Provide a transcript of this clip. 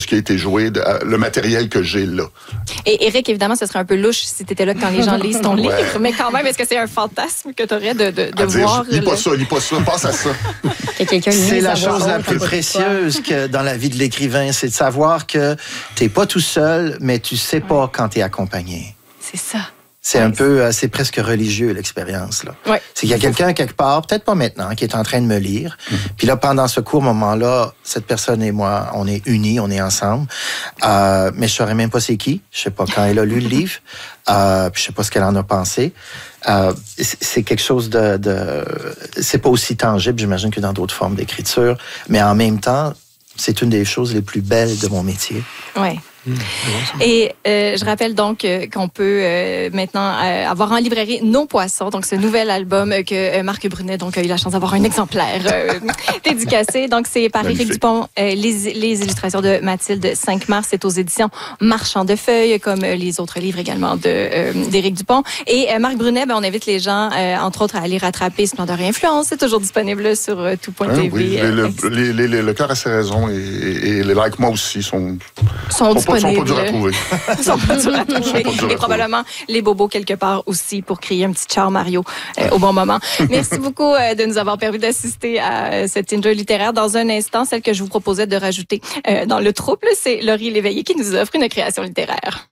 ce qui a été joué, le matériel que j'ai là. Et Éric, évidemment, ce serait un peu louche si tu étais là quand les gens lisent ton livre, mais quand même, est-ce que c'est un fantasme que tu aurais de voir? Lis pas ça, passe à ça. C'est la chose la plus précieuse que dans la vie de l'écrivain, c'est de savoir que t'es pas tout seul, mais tu sais pas quand t'es accompagné. C'est ça. C'est un peu, c'est presque religieux, l'expérience, là. Ouais. C'est qu'il y a quelqu'un quelque part, peut-être pas maintenant, qui est en train de me lire. Puis là, pendant ce court moment-là, cette personne et moi, on est unis, on est ensemble. Mais je saurais même pas c'est qui. Je sais pas quand elle a lu le livre. Puis je sais pas ce qu'elle en a pensé. C'est quelque chose c'est pas aussi tangible, j'imagine, que dans d'autres formes d'écriture. Mais en même temps, c'est une des choses les plus belles de mon métier. Ouais. Et je rappelle donc qu'on peut maintenant avoir en librairie Nos Poissons, donc ce nouvel album que Marc Brunet donc a eu la chance d'avoir un exemplaire dédicacé. Donc c'est par Éric Dupont, les illustrations de Mathilde 5 mars, c'est aux éditions Marchand de Feuilles, comme les autres livres également d'Éric Dupont. Et Marc Brunet, on invite les gens entre autres à aller rattraper Splendeur et Influence, c'est toujours disponible sur tout.tv. Oui, le cœur a ses raisons et les likes, moi aussi, sont pas durs à trouver. Sont pas durs à trouver. Et probablement les bobos quelque part aussi pour créer un petit char Mario au bon moment. Merci beaucoup de nous avoir permis d'assister à cette interview littéraire. Dans un instant, celle que je vous proposais de rajouter dans le trouble, c'est Laurie Léveillé qui nous offre une création littéraire.